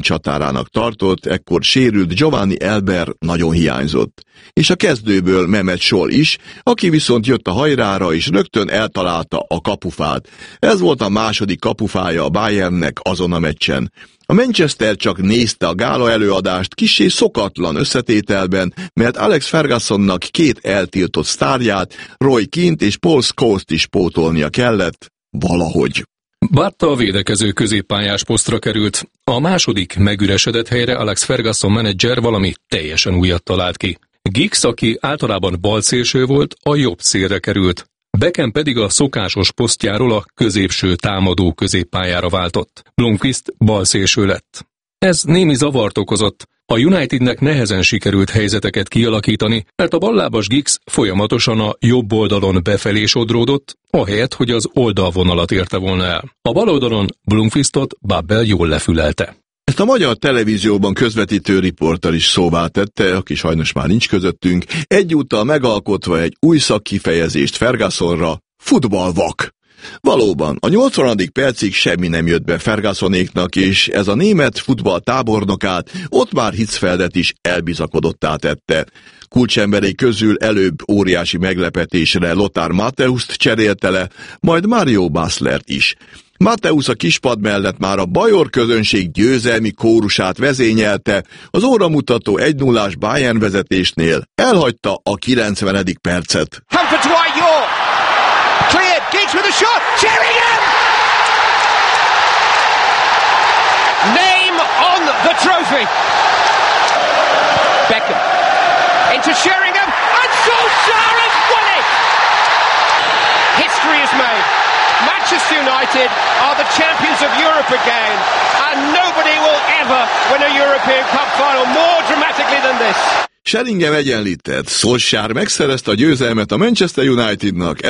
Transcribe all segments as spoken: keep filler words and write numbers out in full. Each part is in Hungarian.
csatárának tartott, ekkor sérült Giovanni Elber nagyon hiányzott. És a kezdőből Mehmet Scholl is, aki viszont jött a hajrára és rögtön eltalálta a kapufát. Ez volt a második kapufája a Bayernnek azon a meccsen. A Manchester csak nézte a gála előadást kissé szokatlan összetételben, mert Alex Fergusonnak két eltiltott sztárját, Roy Keane-t és Paul Scholes-t is pótolnia kellett, valahogy. Bárta a védekező középpályás posztra került, a második megüresedett helyre Alex Ferguson menedzser valami teljesen újat talált ki. Giggs, aki általában balszélső volt, a jobb szélre került. Beckham pedig a szokásos posztjáról a középső támadó középpályára váltott. Blomqvist balszélső lett. Ez némi zavart okozott. A Unitednek nehezen sikerült helyzeteket kialakítani, mert a ballábas Giggs folyamatosan a jobb oldalon befelé sodródott, ahelyett, hogy az oldalvonalat érte volna el. A bal oldalon Blomqvistot Babel jól lefülelte. Ezt a magyar televízióban közvetítő riporter is szóvá tette, aki sajnos már nincs közöttünk, egyúttal megalkotva egy új szakkifejezést Fergusonra, futballvak. Valóban, a nyolcvanadik percig semmi nem jött be Fergusonéknak, és ez a német futball tábornokát Ottmar Hitzfeldet is elbizakodottá tette. Kulcsemberei közül előbb óriási meglepetésre Lothar Matthäust cserélte le, majd Mario Baslert is. Matthäus a kispad mellett már a bajor közönség győzelmi kórusát vezényelte, az óramutató egy nullás Bayern vezetésnél elhagyta a kilencvenedik percet. Cleared, Giggs with a shot, Sheringham! Name on the trophy. Beckham into Sheringham, and Solskjaer has won it! History is made. Manchester United are the champions of Europe again, and nobody will ever win a European Cup final more dramatically than this. Sheringham egyenlített, Solskjaer megszerezte a győzelmet a Manchester Unitednak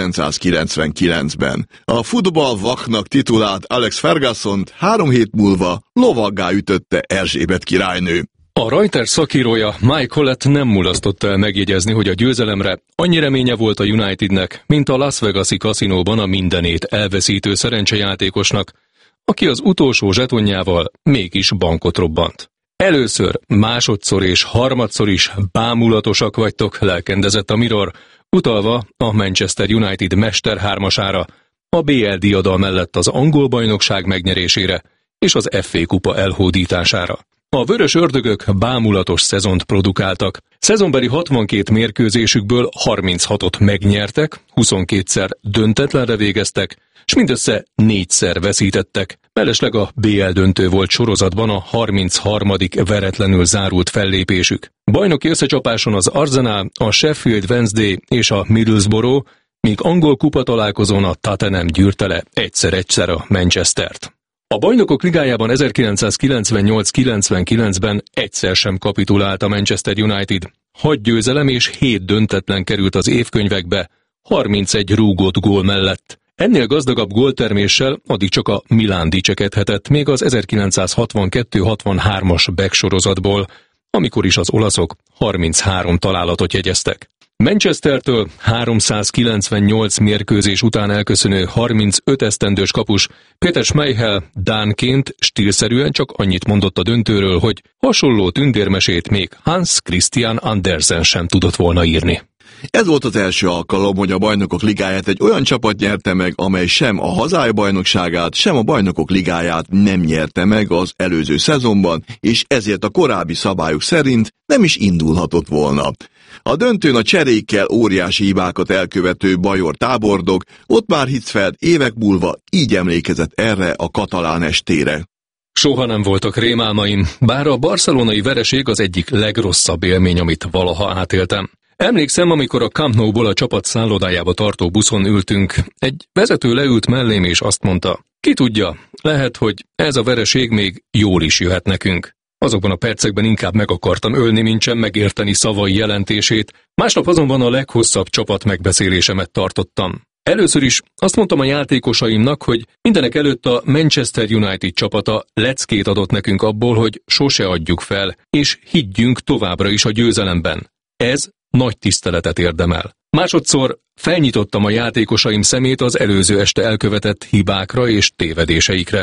ezerkilencszázkilencvenkilencben. A futballvaknak titulált Alex Fergusont három hét múlva lovaggá ütötte Erzsébet királynő. A Reuters szakírója Mike Hollett nem mulasztotta el megjegyezni, hogy a győzelemre annyi reménye volt a Unitednek, mint a Las Vegas-i kaszinóban a mindenét elveszítő szerencsejátékosnak, aki az utolsó zsetonjával mégis bankot robbant. Először, másodszor és harmadszor is bámulatosak vagytok, lelkendezett a Mirror, utalva a Manchester United mesterhármasára, a bé el diadal mellett az angol bajnokság megnyerésére és az ef á kupa elhódítására. A vörös ördögök bámulatos szezont produkáltak. Szezonbeli hatvankét mérkőzésükből harminchatot megnyertek, huszonkétszer döntetlenre végeztek, és mindössze négyszer veszítettek. Mellesleg a bé el döntő volt sorozatban a harmincharmadik veretlenül zárult fellépésük. Bajnoki összecsapáson az Arsenal, a Sheffield Wednesday és a Middlesbrough, míg angol kupa találkozón a Tottenham gyűrte le egyszer-egyszer a Manchestert. A Bajnokok Ligájában ezerkilencszázkilencvennyolc kilencvenkilencben egyszer sem kapitulált a Manchester United. Hat győzelem és hét döntetlen került az évkönyvekbe, harmincegy rúgott gól mellett. Ennél gazdagabb gólterméssel addig csak a Milán dicsekedhetett még az ezerkilencszázhatvankettő hatvanhármas Beck sorozatból, amikor is az olaszok harminchárom találatot jegyeztek. Manchestertől háromszázkilencvennyolc mérkőzés után elköszönő harmincöt esztendős kapus Peter Schmeichel dánként stílszerűen csak annyit mondott a döntőről, hogy hasonló tündérmesét még Hans Christian Andersen sem tudott volna írni. Ez volt az első alkalom, hogy a Bajnokok Ligáját egy olyan csapat nyerte meg, amely sem a hazája bajnokságát, sem a Bajnokok Ligáját nem nyerte meg az előző szezonban, és ezért a korábbi szabályok szerint nem is indulhatott volna. A döntőn a cserékkel óriási hibákat elkövető bajor tábordok, Ottmar Hitzfeld évek múlva így emlékezett erre a katalán estére. Soha nem voltak rémálmaim, bár a barcelonai vereség az egyik legrosszabb élmény, amit valaha átéltem. Emlékszem, amikor a Camp Nou-ból a csapat szállodájába tartó buszon ültünk, egy vezető leült mellém és azt mondta, ki tudja, lehet, hogy ez a vereség még jól is jöhet nekünk. Azokban a percekben inkább meg akartam ölni, mintsem megérteni szavai jelentését, másnap azonban a leghosszabb csapat megbeszélésemet tartottam. Először is azt mondtam a játékosaimnak, hogy mindenek előtt a Manchester United csapata leckét adott nekünk abból, hogy sose adjuk fel, és higgyünk továbbra is a győzelemben. Ez nagy tiszteletet érdemel. Másodszor felnyitottam a játékosaim szemét az előző este elkövetett hibákra és tévedéseikre.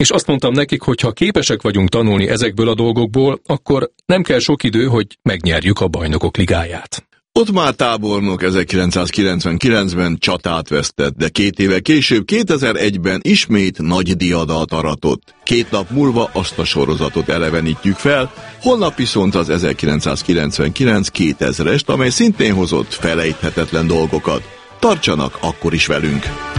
És azt mondtam nekik, hogy ha képesek vagyunk tanulni ezekből a dolgokból, akkor nem kell sok idő, hogy megnyerjük a Bajnokok Ligáját. Ottmar tábornok ezerkilencszázkilencvenkilencben csatát vesztett, de két éve később, kétezer-egyben ismét nagy diadalt aratott. Két nap múlva azt a sorozatot elevenítjük fel, holnap viszont az ezerkilencszázkilencvenkilenc kétezrest, amely szintén hozott felejthetetlen dolgokat. Tartsanak akkor is velünk!